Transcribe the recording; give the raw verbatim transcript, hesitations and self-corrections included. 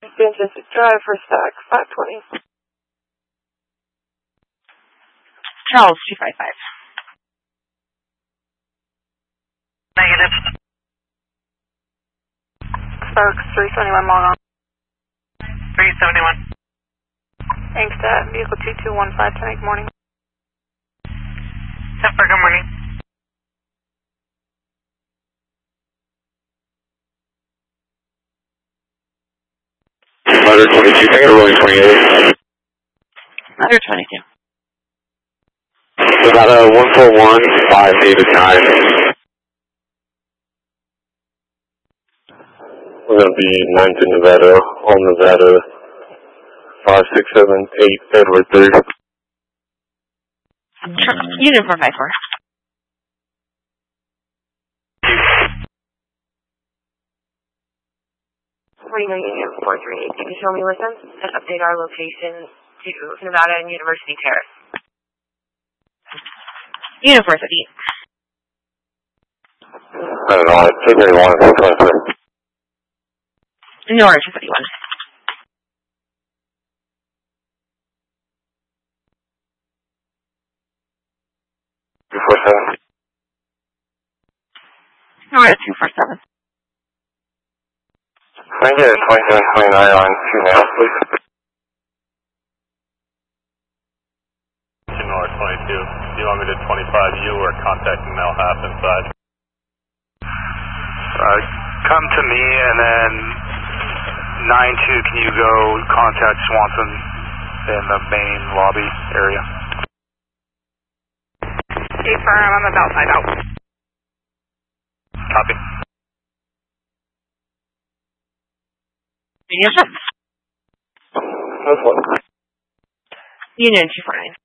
Fantastic Drive for stack five twenty. Charles two five five. Negative. Sparks three seventy-one long on. three seventy-one. Angstad, vehicle two two one five, ten, good morning. Temper, good morning. Ladder twenty-two, take a rolling twenty-eight. Ladder twenty-two. Nevada one four one, five David nine. We're going to be nine to Nevada, all Nevada, five six seven eight Edward three. Unit four five four. Reno Union four three eight, can you show me listen and update our location to Nevada and University Terrace? University. I don't know, two thirty-one, two twenty-three. Nora two thirty-one. two four seven. Nora two four seven. Can I get a twenty-seven twenty-nine on two now, please? Nora twenty-two. Do you want me to twenty-five U or contact Mel Half inside? Uh, come to me and then nine two, can you go contact Swanson in the main lobby area? Hey, firm, I'm about side out. Copy. Union six. That's one. Union two four nine.